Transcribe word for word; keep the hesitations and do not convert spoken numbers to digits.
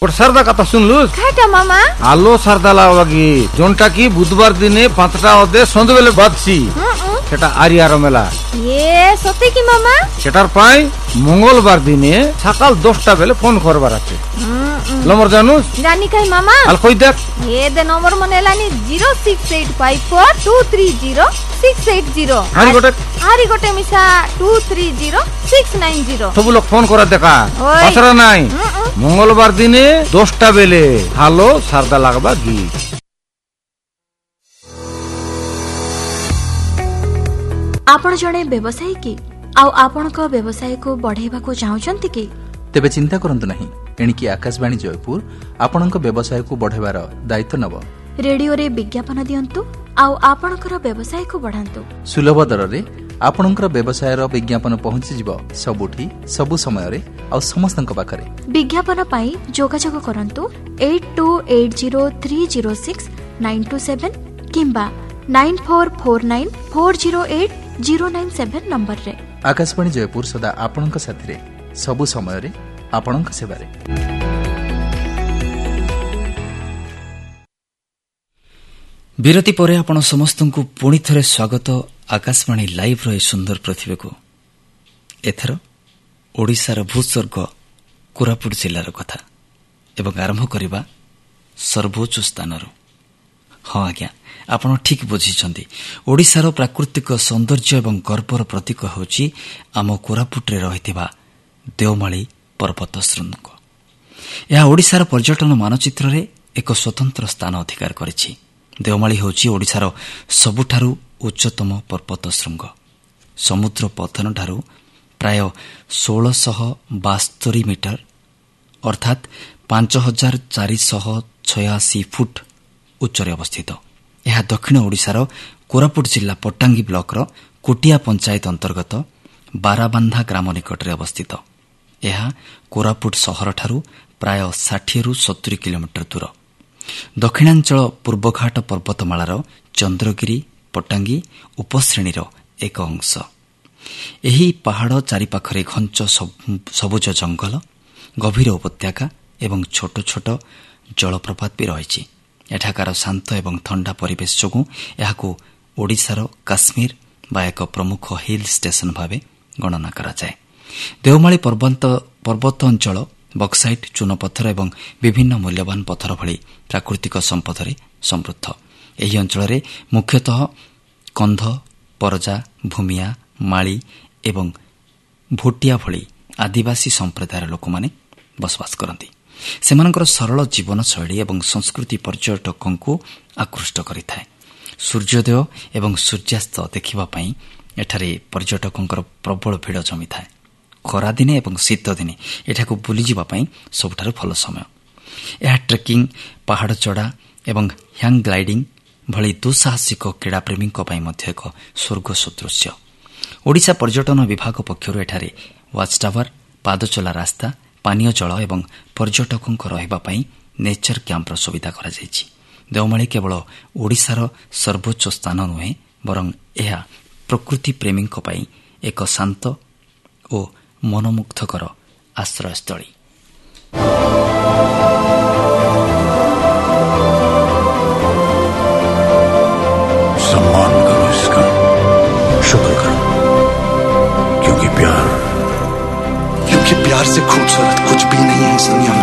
ଗୋଟେ ସାରଦା କଥା ଶୁଣିଲୁ ଖାଇଟା ମାମା ଆଲୋ ସାରଦା ଲାଗି ଯୋନଟା କି ବୁଧବାର ଦିନେ ପାଞ୍ଚଟା ଅଧେ ସନ୍ଧ୍ୟା ବେଲେ ବାଜছি সেটা আরিয়ার মেলা এ সত্যি কি মামা সেটার পাই মঙ্গলবার দিনে সকাল দশটা বেলে ফোন করবার আছে নম্বর জানুস জানি কাই মামা আর কই দেখ এ দে নম্বর মনে লানি zero six eight five four two three zero six eight zero আরি গোটে আরি গোটে মিশা two three zero six nine zero সব লোক ফোন করা দেখা পাছরা নাই মঙ্গলবার দিনে দশটা বেলে হ্যালো সারদা লাগবা গি आपण जड़े व्यवसायी कि आपण व्यवसाय को बढ़ावा को चाहते कि तेबे चिंता करंतु नहीं एणिकी आकाशवाणी जयपुर आपण व्यवसाय को बढ़ावार दायित्व नब रेडियो रे विज्ञापन दियंतु आउ आपणकर व्यवसाय को बढ़ांतु सुलभ दर रे आपणकर व्यवसाय रो विज्ञापन पहुंची जिवो सबुठी सबु समय रे आ समस्तन पाखरे विज्ञापन पाई जोगाजोग करंतु eight to eight zero three zero six nine to seven किंबा nine four four nine four zero eight zero nine seven number रे आकाशवाणी जयपुर सदा आपणक साथी रे सबु समय रे आपणक सेवा रे विरति परे आपण समस्तंकु पुणी थरे स्वागत आकाशवाणी लाइव रो सुंदर पृथ्वी को एथर ओडिसा रो भूस्वर्ग कोरापुट जिल्लार कथा एवं आरंभ करिबा सर्वोच्च स्थानरो हाँ आज्ञा आपण ठीक बुझिछन्ती ओडिसार प्राकृतिक सौंदर्य एवं गर्वर प्रतीक होछि आम कोरापुटरे रहिथिबा देवमाली पर्वत शृंग यह ओडिसार पर्यटन मानचित्र रे एक स्वतंत्र स्थान अधिकार करिछि देवमाली होछि ओडिसार सबुठारु उच्चतम पर्वत शृंग समुद्र पतन ठारू प्राय सोलह सौ बास्तरी मीटर अर्थात पांच हजार चार सौ छयासी फुट उच्चरे अवस्थित यह दक्षिण ओडिसार कोरापुट जिला पट्टांगी ब्लॉक रो कोटिया पंचायत अंतर्गत बाराबांधा ग्राम निकटरे अवस्थित यह कोरापुट सहर ठारू प्राय षाठी रु सत्तरी किलोमीटर दूर दक्षिणांचल पूर्वघाट पर्वतमालार चंद्रगिरी पट्टांगी उपश्रेणी एक अंश एही पहाड़ चारिपाखरे घंच सबुज जंगल गभीर उपत्यका एवं छोट छोट जलप्रपात भी रही एठाकार शांत एवं ठंडा परिवेश जोगु एहाकु ओडिसार काश्मीर बा एक प्रमुख हिल स्टेशन भावे गणना करा जाए देवमाली पर्वत पर्वत अंचल बक्साइट चूनपत्थर एवं विभिन्न मूल्यवान पत्थर भली प्राकृतिक संपदरे समृद्ध एही अंचल मुख्यतः कंध परजा भूमिया माली एवं भोटिया भली आदिवासी संप्रदायर लोक माने बसवास करती सेमानकर सरल जीवन शैली एवं संस्कृति पर्यटकों आकृष्ट करिथाए सूर्योदय एवं सूर्यास्त देखिबा पई एठारे पर्यटकों प्रबल भीड़ जमी थाए खरा दिने एवं शीत दिने एठाकु बुली जिबा पई सबठारु भल समय यह ट्रेकिंग पहाड़ चढ़ा एवं हैंग ग्लाइडिंग भली दुस्साहसिक क्रीड़ा प्रेमी मध्य एक स्वर्ग सदृश्य ओडिशा पर्यटन विभाग पक्षरु एठारे वाच टावर पादचला रास्ता पानीय जल एवं पर्यटकों रहिबा पई नेचर कैंपर सुविधा करा जायछि देवमाली केवल ओडिशार सर्वोच्च स्थान नुहे बरं यह प्रकृति प्रेमी पई एक शांत और मनमुग्धकर आश्रयस्थली सम्मान करो इसका शुक्र करो क्योंकि प्यार क्योंकि प्यार से खूबसूरत कुछ भी नहीं है इस दुनिया में।